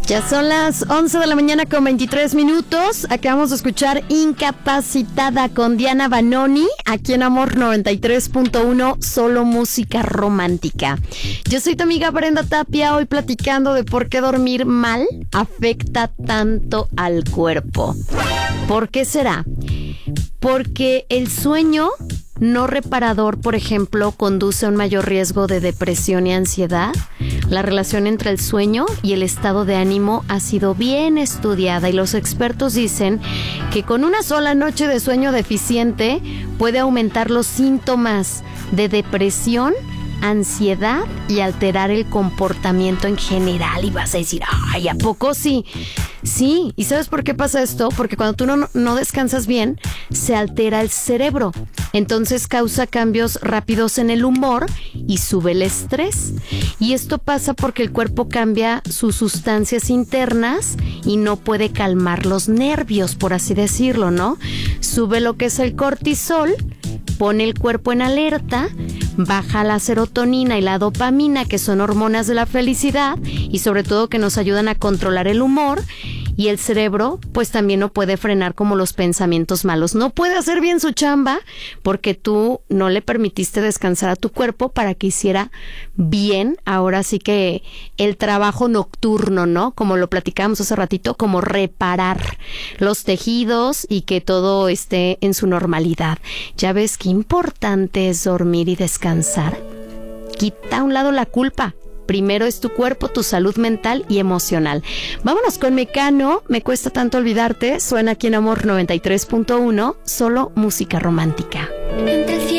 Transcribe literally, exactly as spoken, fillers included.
Ya son las once de la mañana con veintitrés minutos. Acabamos de escuchar Incapacitada con Diana Vanoni, aquí en Amor noventa y tres punto uno, solo música romántica. Yo soy tu amiga Brenda Tapia, hoy platicando de por qué dormir mal afecta tanto al cuerpo. ¿Por qué será? Porque el sueño no reparador, por ejemplo, conduce a un mayor riesgo de depresión y ansiedad. La relación entre el sueño y el estado de ánimo ha sido bien estudiada y los expertos dicen que con una sola noche de sueño deficiente puede aumentar los síntomas de depresión, ansiedad y alterar el comportamiento en general. Y vas a decir, ay, ¿a poco sí? Sí, ¿y sabes por qué pasa esto? Porque cuando tú no, no descansas bien, se altera el cerebro. Entonces causa cambios rápidos en el humor y sube el estrés. Y esto pasa porque el cuerpo cambia sus sustancias internas y no puede calmar los nervios, por así decirlo, ¿no? Sube lo que es el cortisol, pone el cuerpo en alerta, baja la serotonina y la dopamina, que son hormonas de la felicidad y sobre todo que nos ayudan a controlar el humor, y el cerebro pues también no puede frenar como los pensamientos malos. No puede hacer bien su chamba porque tú no le permitiste descansar a tu cuerpo para que hiciera bien, ahora sí que el trabajo nocturno, ¿no? Como lo platicábamos hace ratito, como reparar los tejidos y que todo esté en su normalidad. Ya ves qué importante es dormir y descansar. Quita a un lado la culpa. Primero es tu cuerpo, tu salud mental y emocional. Vámonos con Mecano, Me cuesta tanto olvidarte. Suena aquí en Amor noventa y tres punto uno, solo música romántica. Entre el